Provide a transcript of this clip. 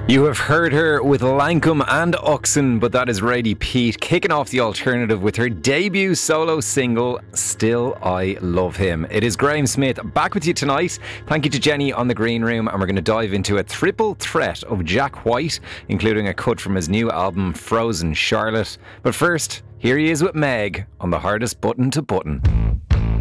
You have heard her with Lankum and Oxen, but that is Radie Pete kicking off the alternative with her debut solo single, Still I Love Him. It is Graham Smith back with you tonight. Thank you to Jenny on the Green Room, and we're going to dive into a triple threat of Jack White, including a cut from his new album Frozen Charlotte. But first, here he is with Meg on The Hardest Button to Button.